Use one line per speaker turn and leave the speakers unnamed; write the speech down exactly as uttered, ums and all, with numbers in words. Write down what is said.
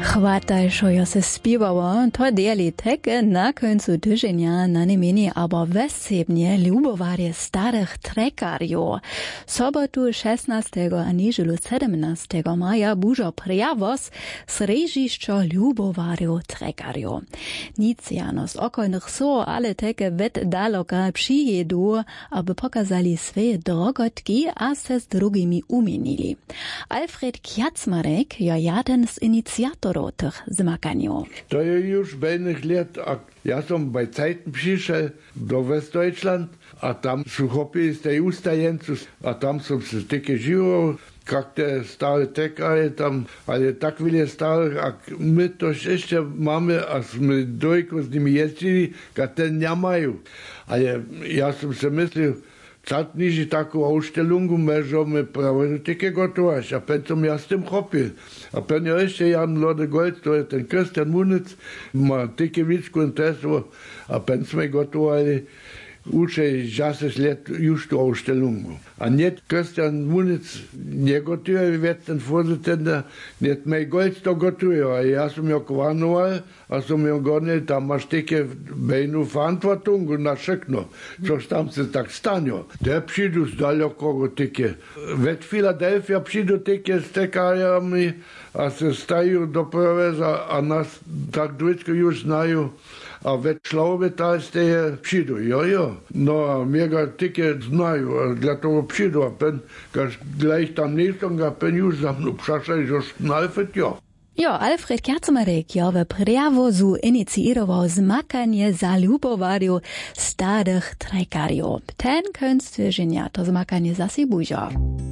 Chwataj, що я се співала, то діли теке на концу тижня на немені або весебні любоварі старих трекарів. Sobotu szesnastego a niedzielu sedemnastego maja bužo prijavos srežišćo ljubovarju trekarju. Niciano z okolnych so, ale teke vet daloka přijedu, aby pokazali svoje drogotki a se s drugimi umienili. Alfred Kjacmarek je jeden z iniciatorów tych zmakaniów.
To je już będnych lat, a ja som bei Zeiten przyszedł do Westdeutschland, a tam su hopi z tej ustajenców, a tam som se tyke živo, kak te stare tekare tam, ale tak wiele starych, jak my to jeszcze mamy, a my dojko z nimi jeździli, kak ten nie mają. Ale ja som se myslil, Cat niži takú ausstellungu môžeme práve také gotovať. A pen som ja s tým chopil. A pen je ešte Jan Lode Gold, to je ten Christian Munic, má také vícku interesu. A pen sme gotovali už šesť let už tú ausstellungu. A net Christian Munic negotuje, vec ten Vorsitzender, net mej Gold to gotuje. A ja som jo kvanoval, a som jo gonil, tam máš také bejnú verantwortung na všechno, což tam se tak stane. Der přijdu z dalekého také. Ved Philadelphia přijdu také s tekáriami a se stajú do preveza a nás tak vždycky už znajú. A ved Šlaube ste přijdu, jo, jo. No a mě ga také znajú, a dla toho přijdu. A pen, kaž gleich tam nejsem, a pen už za mnou přašaj, že znalfet, jo.
Jo, Alfred Kjacmarek je v prijevozu iniciiroval zmakanje za ljubovarju starih trekarjev. Ten konc týždňa to zmakanje zasi bužo.